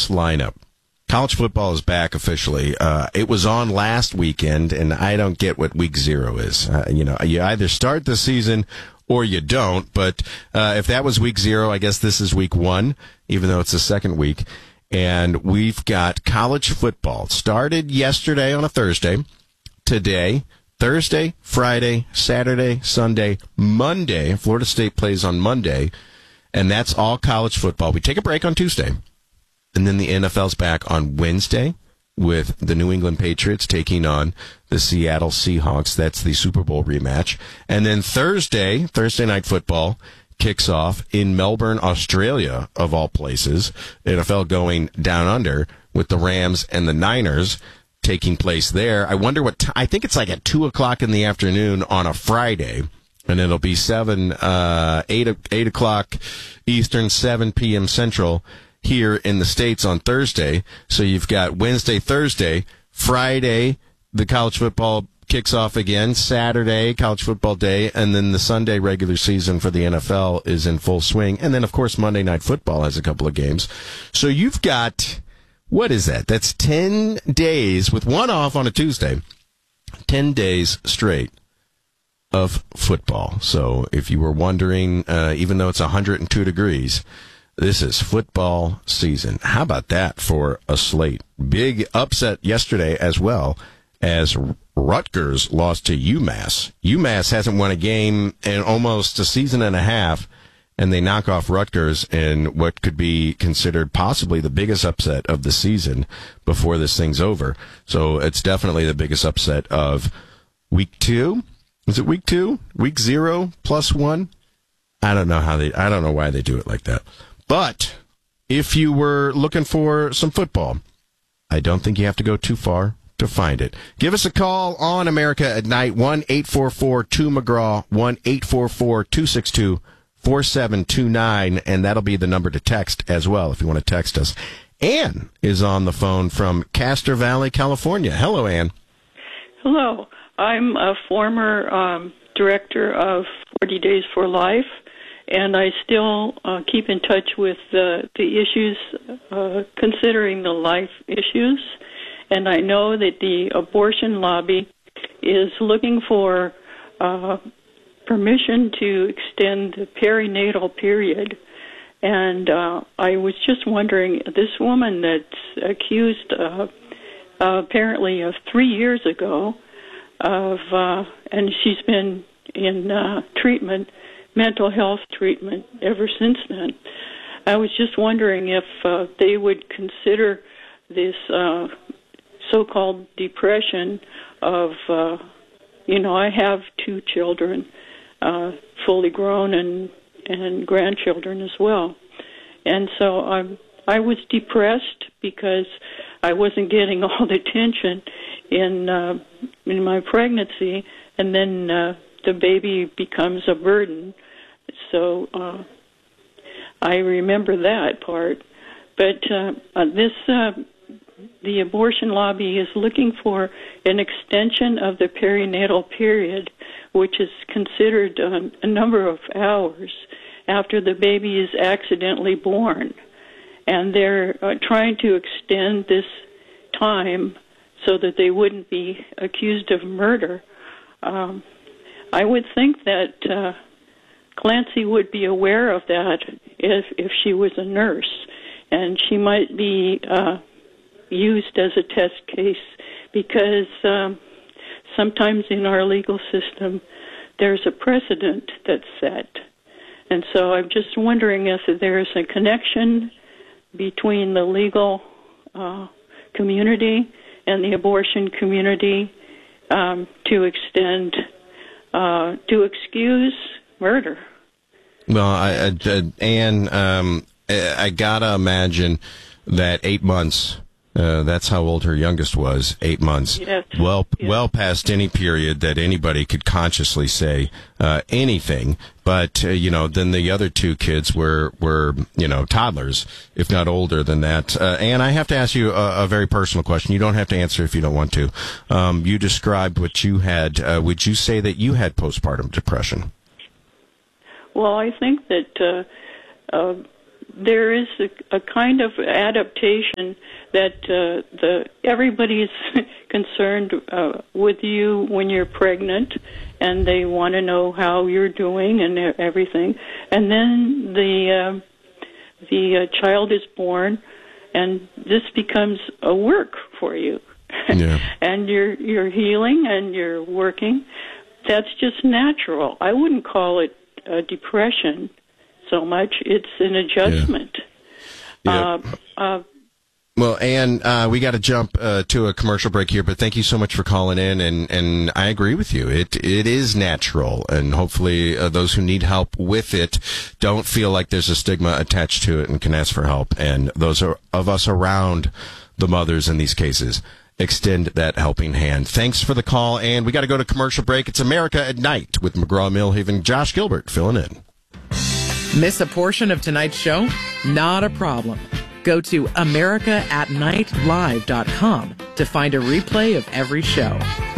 tonight's lineup. College football is back officially. It was on last weekend, and I don't get what week 0 is. You either start the season or you don't, but if that was week 0, I guess this is week 1, even though it's the second week. And we've got college football. Started yesterday on a Thursday. Today, Thursday, Friday, Saturday, Sunday, Monday. Florida State plays on Monday, and that's all college football. We take a break on Tuesday. And then the NFL's back on Wednesday with the New England Patriots taking on the Seattle Seahawks. That's the Super Bowl rematch. And then Thursday Night Football kicks off in Melbourne, Australia, of all places. NFL going down under with the Rams and the Niners taking place there. I wonder I think it's like at 2 o'clock in the afternoon on a Friday. And it'll be 8 o'clock Eastern, 7 p.m. Central here in the States on Thursday. So you've got Wednesday, Thursday, Friday, the college football kicks off again, Saturday, college football day, and then the Sunday regular season for the NFL is in full swing. And then, of course, Monday Night Football has a couple of games. So you've got, what is that? That's 10 days with one off on a Tuesday, 10 days straight of football. So if you were wondering, even though it's 102 degrees, this is football season. How about that for a slate? Big upset yesterday as well as Rutgers lost to UMass. UMass hasn't won a game in almost a season and a half, and they knock off Rutgers in what could be considered possibly the biggest upset of the season before this thing's over. So it's definitely the biggest upset of week 2. Is it week 2? Week 0 plus 1? I don't know why they do it like that. But if you were looking for some football, I don't think you have to go too far to find it. Give us a call on America at Night, 1-844-2McGraw, 1-844-262-4729, and that'll be the number to text as well if you want to text us. Ann is on the phone from Castro Valley, California. Hello, Ann. Hello. I'm a former director of 40 Days for Life, and I still keep in touch with the issues, considering the life issues. And I know that the abortion lobby is looking for permission to extend the perinatal period. And I was just wondering, this woman that's accused apparently of 3 years ago and she's been in treatment, mental health treatment, ever since then. I was just wondering if they would consider this so-called depression of, I have 2 children, fully grown and grandchildren as well. And so I was depressed because I wasn't getting all the attention in my pregnancy, and then the baby becomes a burden. So I remember that part. But the abortion lobby is looking for an extension of the perinatal period, which is considered a number of hours after the baby is accidentally born. And they're trying to extend this time so that they wouldn't be accused of murder. I would think that Clancy would be aware of that if she was a nurse, and she might be used as a test case because sometimes in our legal system there's a precedent that's set. And so I'm just wondering if there's a connection between the legal community and the abortion community to excuse murder. Well, Anne, I gotta imagine that 8 months. That's how old her youngest was, 8 months. Yes. Well past any period that anybody could consciously say anything. But then the other 2 kids were toddlers, if not older than that. And I have to ask you a very personal question. You don't have to answer if you don't want to. You described what you had. Would you say that you had postpartum depression? Well, I think that there is a kind of adaptation that everybody's concerned with you when you're pregnant, and they want to know how you're doing and everything. And then the child is born, and this becomes a work for you. Yeah. And you're healing and you're working. That's just natural. I wouldn't call it a depression so much. It's an adjustment. Yeah. Well, Ann, we got to jump to a commercial break here, but thank you so much for calling in, and I agree with you. It is natural, and hopefully those who need help with it don't feel like there's a stigma attached to it and can ask for help. And those of us around the mothers in these cases, extend that helping hand. Thanks for the call, and we got to go to commercial break. It's America at Night with McGraw-Milhaven. Josh Gilbert filling in. Miss a portion of tonight's show? Not a problem. Go to AmericaAtNightLive.com to find a replay of every show.